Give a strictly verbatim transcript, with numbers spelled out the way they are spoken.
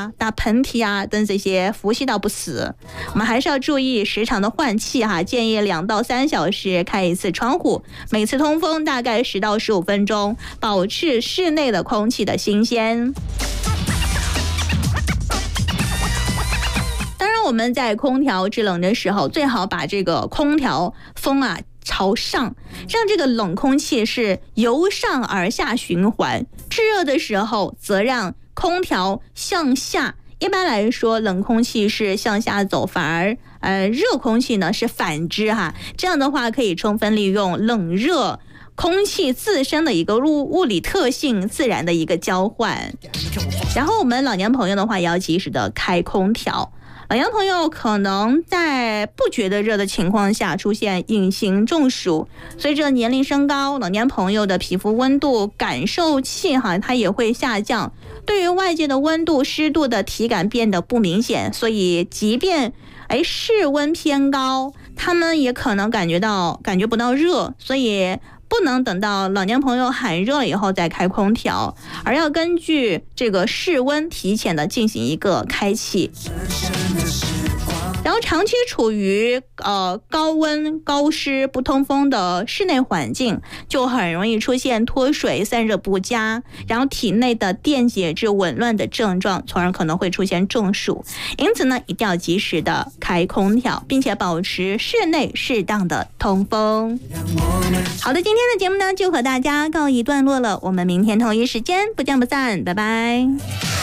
啊、打喷嚏啊等这些呼吸道不适。我们还是要注意时常的换气哈，建议两到三小时开一次窗户，每次通风大概十到十五分钟，保持室内的空气的新鲜。当然，我们在空调制冷的时候，最好把这个空调风啊朝上，让这个冷空气是由上而下循环。制热的时候，则让空调向下。一般来说，冷空气是向下走，反而呃热空气呢是反之哈。这样的话，可以充分利用冷热空气自身的一个物物理特性自然的一个交换。然后我们老年朋友的话，也要及时的开空调。老年朋友可能在不觉得热的情况下出现隐形中暑，随着年龄升高，老年朋友的皮肤温度感受器哈，它也会下降，对于外界的温度湿度的体感变得不明显，所以即便哎室温偏高，他们也可能感觉到感觉不到热，所以不能等到老年朋友喊热了以后再开空调，而要根据这个室温提前的进行一个开启。然后长期处于呃高温、高湿、不通风的室内环境，就很容易出现脱水、散热不佳，然后体内的电解质紊乱的症状，从而可能会出现中暑。因此呢，一定要及时的开空调，并且保持室内适当的通风。好的，今天的节目呢就和大家告一段落了，我们明天同一时间不见不散，拜拜。